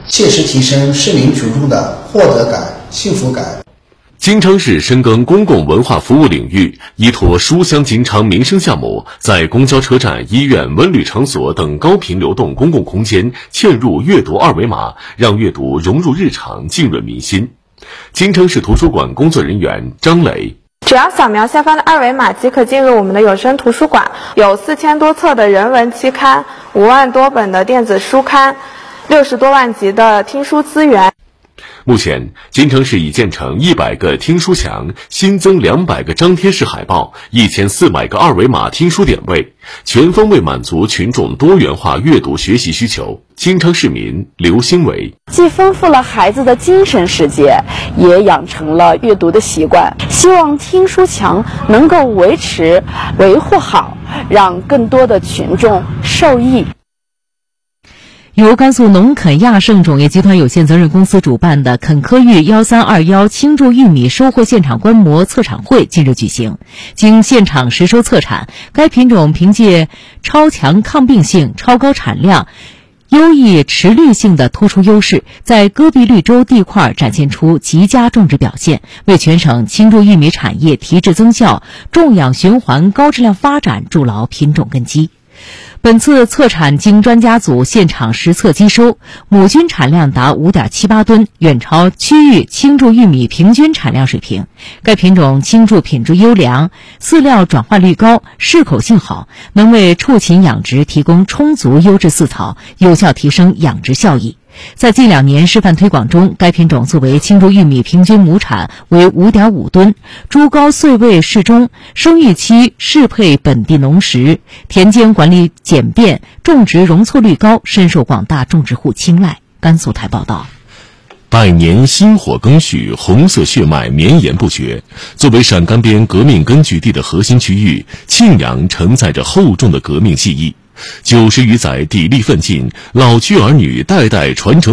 切实提升市民群众的获得感、幸福感。 京昌市深耕公共文化服务领域，依托书香京昌民生项目，在公交车站、医院、文旅场所等高频流动公共空间嵌入阅读二维码，让阅读融入日常，浸润民心。京昌市图书馆工作人员张磊： 只要扫描下方的二维码即可进入我们的有声图书馆，有4000多册的人文期刊，5万多本的电子书刊，60多万集的听书资源。 目前，京昌市已建成100个听书墙，新增200个张贴式海报，1400个二维码听书点位，全方位满足群众多元化阅读学习需求。京昌市民刘兴伟： 既丰富了孩子的精神世界，也养成了阅读的习惯。希望听书墙能够维护好，让更多的群众受益。 由甘肃农垦亚盛种业集团有限责任公司主办的垦科育1321青贮玉米收获现场观摩测产会近日举行。经现场实收测产，该品种凭借超强抗病性、超高产量、优异持绿性的突出优势，在戈壁绿洲地块展现出极佳种植表现，为全省青贮玉米产业提质增效、种养循环高质量发展筑牢品种根基。本次测产经专家组现场实测机收，亩均产量达 5.78 吨，远超区域青贮玉米平均产量水平。该品种青贮品质优良，饲料转化率高，适口性好，能为畜禽养殖提供充足优质饲草，有效提升养殖效益。在近2年示范推广中，该品种作为青贮玉米平均亩产为 5.5 吨，株高穗位适中，生育期适配本地农时，田间管理简便，种植容错率高，深受广大种植户青睐。甘肃台报道。 百年薪火更续，红色血脉绵延不绝。作为陕甘边革命根据地的核心区域，庆阳承载着厚重的革命记忆。90余载砥砺奋进，老区儿女代代传承